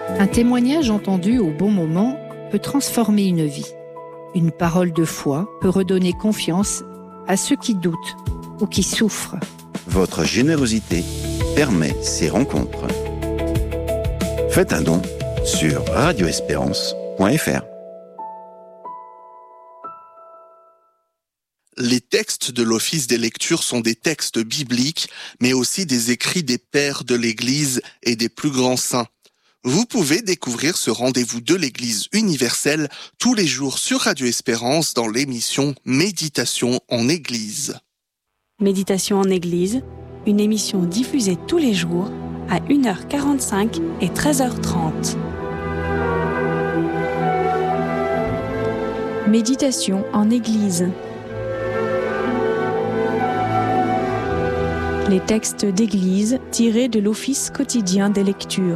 Un témoignage entendu au bon moment peut transformer une vie. Une parole de foi peut redonner confiance à ceux qui doutent ou qui souffrent. Votre générosité permet ces rencontres. Faites un don sur radioespérance.fr. Les textes de l'Office des lectures sont des textes bibliques, mais aussi des écrits des pères de l'Église et des plus grands saints. Vous pouvez découvrir ce rendez-vous de l'Église universelle tous les jours sur Radio Espérance dans l'émission Méditation en Église. Méditation en Église, une émission diffusée tous les jours à 1h45 et 13h30. Méditation en Église. Les textes d'Église tirés de l'Office quotidien des lectures.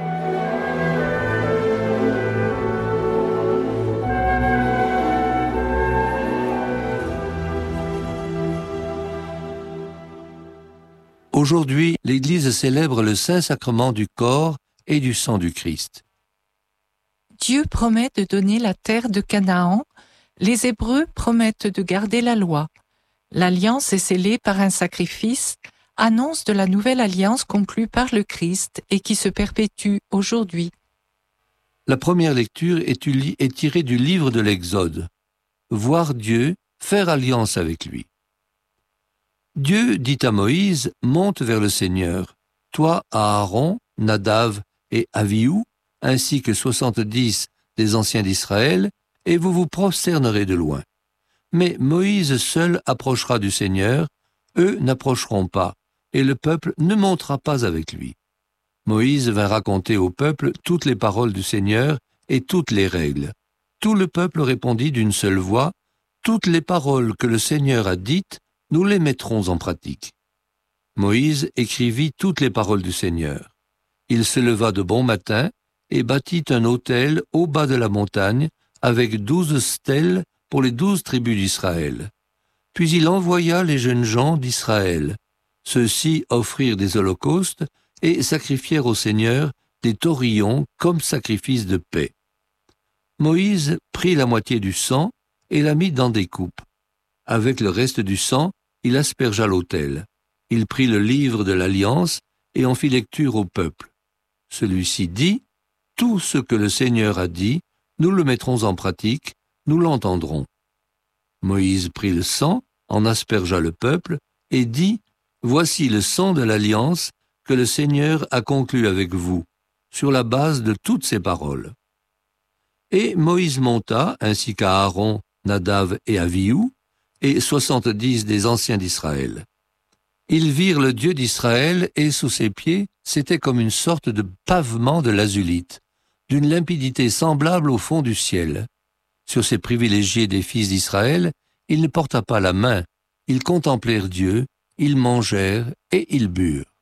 Aujourd'hui, l'Église célèbre le Saint-Sacrement du corps et du sang du Christ. Dieu promet de donner la terre de Canaan. Les Hébreux promettent de garder la loi. L'alliance est scellée par un sacrifice, annonce de la nouvelle alliance conclue par le Christ et qui se perpétue aujourd'hui. La première lecture est tirée du livre de l'Exode. Voir Dieu, faire alliance avec lui. Dieu dit à Moïse, monte vers le Seigneur, toi, Aaron, Nadav et Avihu, ainsi que 70 des anciens d'Israël, et vous vous prosternerez de loin. Mais Moïse seul approchera du Seigneur, eux n'approcheront pas, et le peuple ne montera pas avec lui. Moïse vint raconter au peuple toutes les paroles du Seigneur et toutes les règles. Tout le peuple répondit d'une seule voix, toutes les paroles que le Seigneur a dites, nous les mettrons en pratique. Moïse écrivit toutes les paroles du Seigneur. Il se leva de bon matin et bâtit un autel au bas de la montagne avec 12 stèles pour les 12 tribus d'Israël. Puis il envoya les jeunes gens d'Israël. Ceux-ci offrirent des holocaustes et sacrifièrent au Seigneur des taurillons comme sacrifice de paix. Moïse prit la moitié du sang et la mit dans des coupes. Avec le reste du sang, il aspergea l'autel. Il prit le livre de l'Alliance et en fit lecture au peuple. Celui-ci dit, « Tout ce que le Seigneur a dit, nous le mettrons en pratique, nous l'entendrons. » Moïse prit le sang, en aspergea le peuple, et dit, « Voici le sang de l'Alliance que le Seigneur a conclu avec vous, sur la base de toutes ces paroles. » Et Moïse monta, ainsi qu'Aaron, Nadav et Avihu, et 70 des anciens d'Israël. Ils virent le Dieu d'Israël, et sous ses pieds, c'était comme une sorte de pavement de l'azulite, d'une limpidité semblable au fond du ciel. Sur ces privilégiés des fils d'Israël, il ne porta pas la main, ils contemplèrent Dieu, ils mangèrent et ils burent.